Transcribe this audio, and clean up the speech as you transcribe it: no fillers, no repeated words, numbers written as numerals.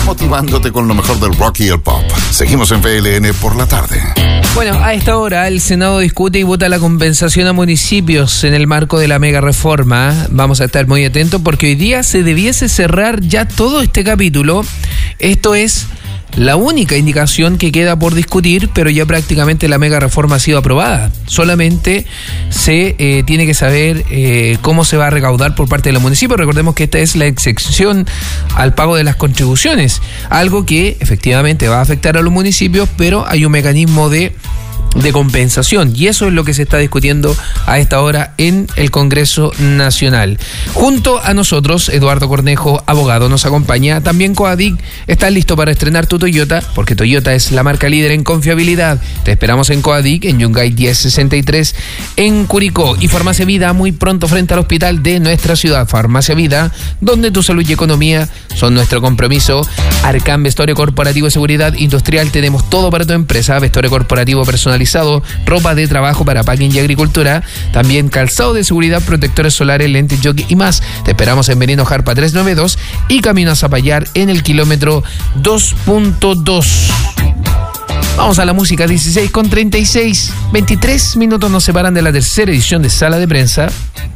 motivándote con lo mejor del rock y el pop. Seguimos en PLN por la tarde. Bueno, a esta hora el Senado discute y vota la compensación a municipios en el marco de la mega reforma. Vamos a estar muy atentos porque hoy día se debiese cerrar ya todo este capítulo. Esto es la única indicación que queda por discutir, pero ya prácticamente la mega reforma ha sido aprobada. Solamente se tiene que saber cómo se va a recaudar por parte de los municipios. Recordemos que esta es la excepción al pago de las contribuciones, algo que efectivamente va a afectar a los municipios, pero hay un mecanismo de compensación, y eso es lo que se está discutiendo a esta hora en el Congreso Nacional. Junto a nosotros, Eduardo Cornejo, abogado, nos acompaña. También Coadic. ¿Estás listo para estrenar tu Toyota? Porque Toyota es la marca líder en confiabilidad. Te esperamos en Coadic, en Yungay 1063, en Curicó. Y Farmacia Vida, muy pronto frente al hospital de nuestra ciudad. Farmacia Vida, donde tu salud y economía son nuestro compromiso. Arcam, vestuario corporativo y seguridad industrial. Tenemos todo para tu empresa. Vestuario corporativo personalizado, ropa de trabajo para packing y agricultura, también calzado de seguridad, protectores solares, lentes, jockey y más. Te esperamos en Merino Jarpa 392 y camino a Zapallar en el kilómetro 2.2. Vamos a la música. 16:36, 23 minutos nos separan de la tercera edición de Sala de Prensa.